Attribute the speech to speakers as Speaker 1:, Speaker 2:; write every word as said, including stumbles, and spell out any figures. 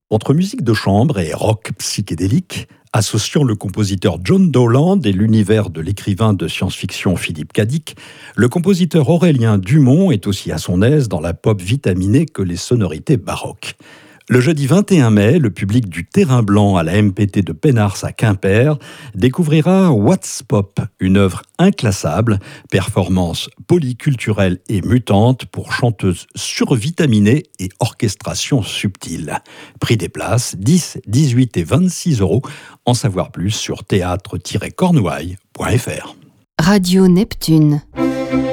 Speaker 1: Entre musique de chambre et rock psychédélique, associant le compositeur John Dowland et l'univers de l'écrivain de science-fiction Philippe Cadic, le compositeur Aurélien Dumont est aussi à son aise dans la pop vitaminée que les sonorités baroques. Le jeudi vingt et un mai, le public du Terrain Blanc à la M P T de Pénars à Quimper découvrira What's Pop, une œuvre inclassable, performance polyculturelle et mutante pour chanteuses survitaminées et orchestration subtile. Prix des places, dix, dix-huit et vingt-six euros. En savoir plus sur théâtre tiret cornouailles point f r.
Speaker 2: Radio Neptune.